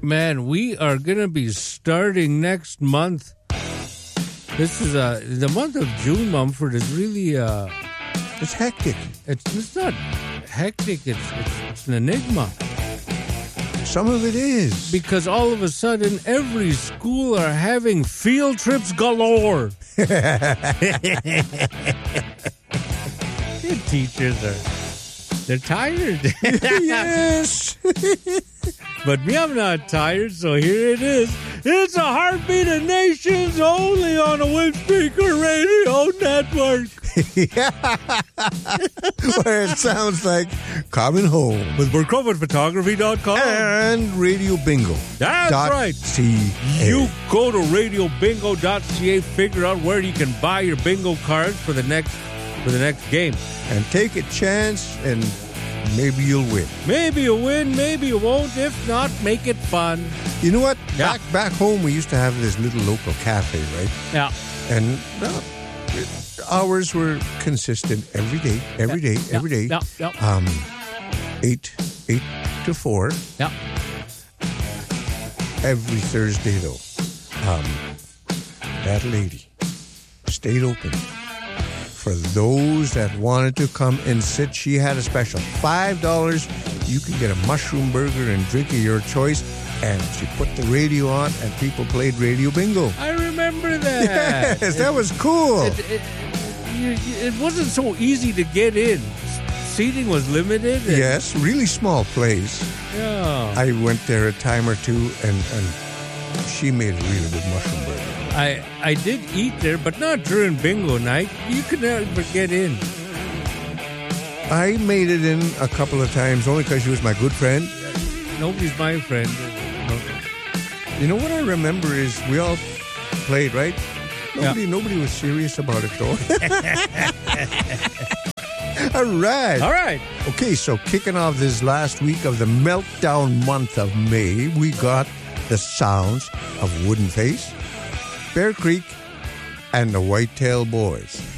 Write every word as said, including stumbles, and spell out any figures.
Man, we are going to be starting next month. This is uh, the month of June, Mumford, is really... Uh, it's hectic. It's, it's not hectic. It's, it's, it's an enigma. Some of it is. Because all of a sudden, every school are having field trips galore. The teachers are... They're tired. Yes. But me, I'm not tired, so here it is. It's a Heartbeat of Nations only on a Windspeaker Radio Network. Where it sounds like coming home. With we're covered photography dot com. And Radio Bingo. That's dot right. C A. You go to radio bingo dot c a, figure out where you can buy your bingo cards for the next for the next game. And take a chance, and maybe you'll win. Maybe you win, maybe you won't. If not, make it fun. You know what? Yeah. Back back home, we used to have this little local cafe, right? Yeah. And uh, hours were consistent every day, every day, yeah. every day. Yeah. Yeah. Um, eight, eight to four. Yeah. Every Thursday, though, um, that lady stayed open. For those that wanted to come and sit, she had a special. five dollars, you can get a mushroom burger and drink of your choice. And she put the radio on, and people played Radio Bingo. I remember that. Yes, that was cool. It, it, it, it wasn't so easy to get in. Seating was limited. And, yes, really small place. Yeah. I went there a time or two, and, and she made a really good mushroom burger. I I did eat there, but not during bingo night. You could never get in. I made it in a couple of times, only because she was my good friend. Nobody's my friend. You know what I remember is we all played, right? Nobody, yeah. nobody was serious about it, though. All right. All right. Okay, so kicking off this last week of the meltdown month of May, we got the sounds of Wooden Face, Bear Creek, and the Whitetail Boys.